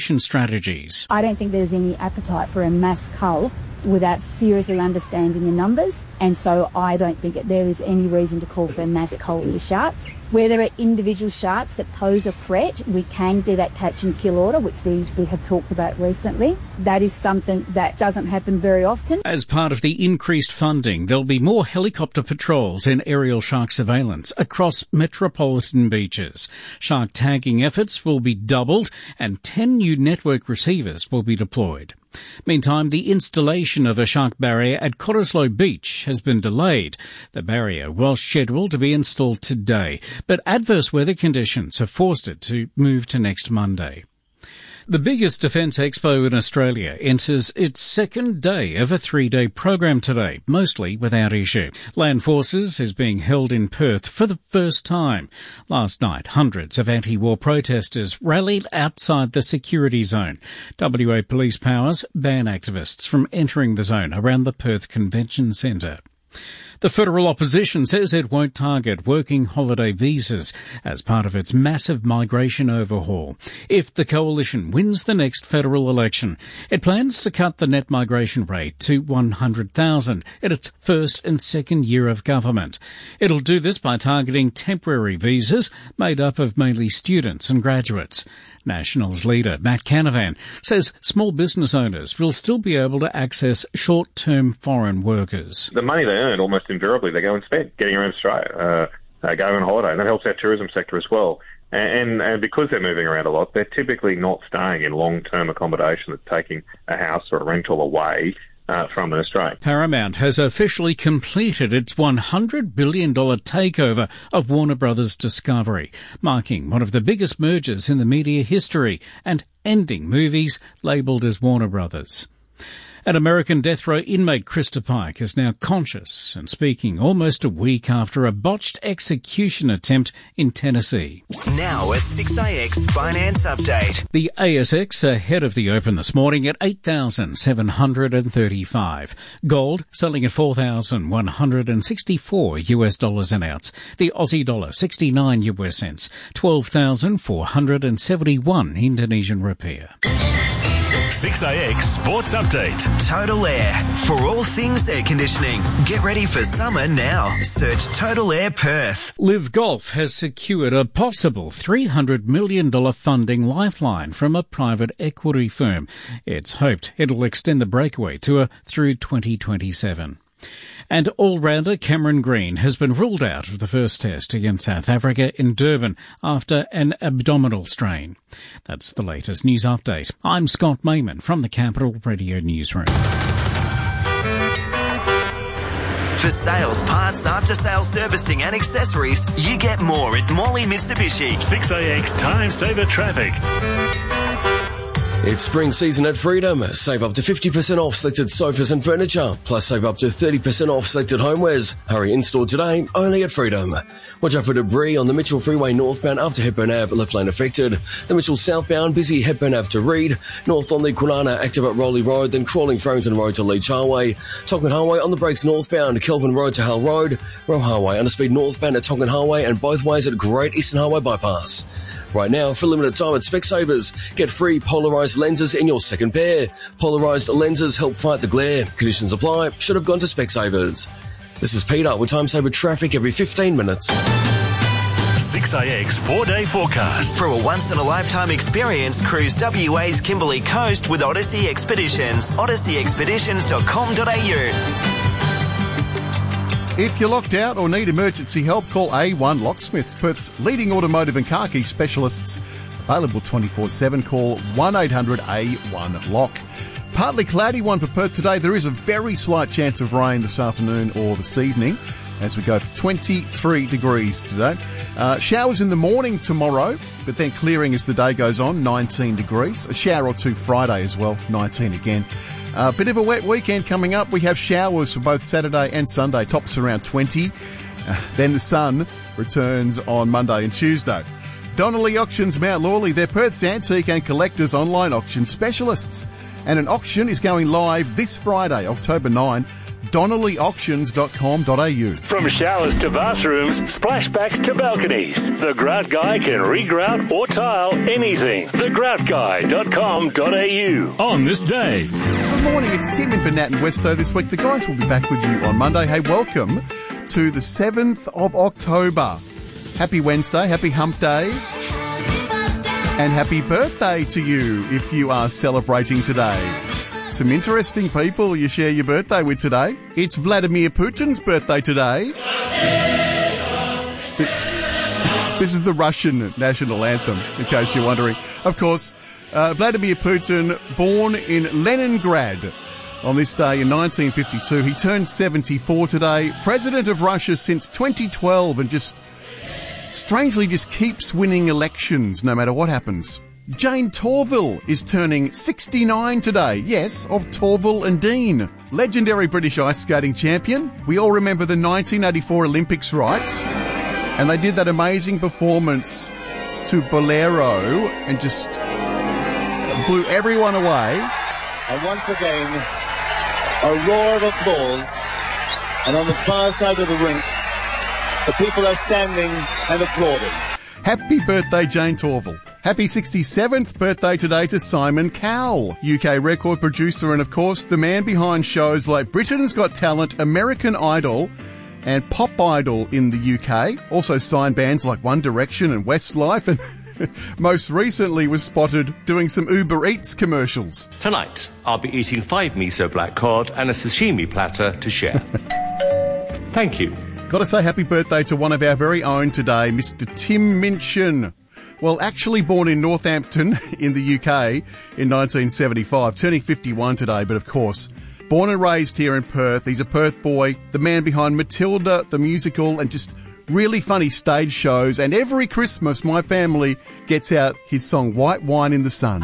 strategies. I don't think there's any appetite for a mass cull without seriously understanding the numbers, and so I don't think that there is any reason to call for a mass cull of the sharks. Where there are individual sharks that pose a threat, we can do that catch and kill order, which we have talked about recently. That is something that doesn't happen very often. As part of the increased funding, there'll be more helicopter patrols and aerial shark surveillance across metropolitan beaches. Shark tagging efforts will be doubled and 10 new network receivers will be deployed. Meantime, the installation of a shark barrier at Cottesloe Beach has been delayed. The barrier was scheduled to be installed today, but adverse weather conditions have forced it to move to next Monday. The biggest defence expo in Australia enters its second day of a 3-day program today, mostly without issue. Land Forces is being held in Perth for the first time. Last night, hundreds of anti-war protesters rallied outside the security zone. WA Police Powers ban activists from entering the zone around the Perth Convention Centre. The federal opposition says it won't target working holiday visas as part of its massive migration overhaul. If the coalition wins the next federal election, it plans to cut the net migration rate to 100,000 in its first and second year of government. It'll do this by targeting temporary visas made up of mainly students and graduates. Nationals leader Matt Canavan says small business owners will still be able to access short-term foreign workers. The money they earn, almost invariably, they go and spend getting around Australia, going on holiday, and that helps our tourism sector as well. And because they're moving around a lot, they're typically not staying in long-term accommodation that's taking a house or a rental away from an Australian. Paramount has officially completed its $100 billion takeover of Warner Brothers Discovery, marking one of the biggest mergers in the media history and ending movies labelled as Warner Brothers. An American death row inmate, Krista Pike, is now conscious and speaking almost a week after a botched execution attempt in Tennessee. Now a 6AX Finance Update. The ASX ahead of the open this morning at 8,735. Gold selling at $4,164 an ounce. The Aussie dollar 69 US cents. 12,471 Indonesian rupiah. 6AX Sports Update. Total Air. For all things air conditioning. Get ready for summer now. Search Total Air Perth. Live Golf has secured a possible $300 million funding lifeline from a private equity firm. It's hoped it'll extend the breakaway tour through 2027. And all-rounder Cameron Green has been ruled out of the first test against South Africa in Durban after an abdominal strain. That's the latest news update. I'm Scott Mayman from the Capital Radio Newsroom. For sales, parts, after-sales servicing and accessories, you get more at Morley Mitsubishi. 6AX Time Saver Traffic. It's spring season at Freedom. Save up to 50% off selected sofas and furniture, plus save up to 30% off selected homewares. Hurry in-store today, only at Freedom. Watch out for debris on the Mitchell Freeway northbound after Hepburn Ave, left lane affected. The Mitchell southbound, busy Hepburn Ave to Reed. North on the Kwinana, active at Rowley Road, then crawling Farrington Road to Leach Highway. Tonkin Highway on the brakes northbound, Kelvin Road to Hale Road. Roe Highway under speed northbound at Tonkin Highway and both ways at Great Eastern Highway bypass. Right now, for a limited time at Specsavers, get free polarised lenses in your second pair. Polarised lenses help fight the glare. Conditions apply. Should have gone to Specsavers. This is Peter with Time Saver Traffic every 15 minutes. 6AX 4-day forecast. For a once-in-a-lifetime experience, cruise WA's Kimberley Coast with Odyssey Expeditions. odysseyexpeditions.com.au. If you're locked out or need emergency help, call A1 Locksmiths, Perth's leading automotive and car key specialists. Available 24/7. Call 1-800-A1-LOCK. Partly cloudy one for Perth today. There is a very slight chance of rain this afternoon or this evening as we go for 23 degrees today. Showers in the morning tomorrow, but then clearing as the day goes on, 19 degrees. A shower or two Friday as well, 19 again. A bit of a wet weekend coming up. We have showers for both Saturday and Sunday, tops around 20. Then the sun returns on Monday and Tuesday. Donnelly Auctions Mount Lawley, they're Perth's antique and collectors online auction specialists. And an auction is going live this Friday, October 9, donnellyauctions.com.au. From showers to bathrooms, splashbacks to balconies, the Grout Guy can regrout or tile anything. thegroutguy.com.au. On this day. Good morning, it's Tim in for Nat and Westo this week. The guys will be back with you on Monday. Hey, welcome to the 7th of October. Happy Wednesday, happy hump day, and happy birthday to you if you are celebrating today. Some interesting people you share your birthday with today. It's Vladimir Putin's birthday today. This is the Russian national anthem, in case you're wondering. Of course, Vladimir Putin, born in Leningrad on this day in 1952. He turned 74 today. President of Russia since 2012 and strangely keeps winning elections no matter what happens. Jane Torvill is turning 69 today. Yes, of Torvill and Dean. Legendary British ice skating champion. We all remember the 1984 Olympics, right? And they did that amazing performance to Bolero and just blew everyone away. And once again, a roar of applause. And on the far side of the rink, the people are standing and applauding. Happy birthday, Jane Torvill. Happy 67th birthday today to Simon Cowell, UK record producer and, of course, the man behind shows like Britain's Got Talent, American Idol and Pop Idol in the UK. Also signed bands like One Direction and Westlife, and most recently was spotted doing some Uber Eats commercials. Tonight, I'll be eating 5 miso black cod and a sashimi platter to share. Thank you. Got to say happy birthday to one of our very own today, Mr. Tim Minchin. Well, actually born in Northampton in the UK in 1975, turning 51 today, but of course, born and raised here in Perth. He's a Perth boy, the man behind Matilda, the musical, and just really funny stage shows. And every Christmas, my family gets out his song White Wine in the Sun.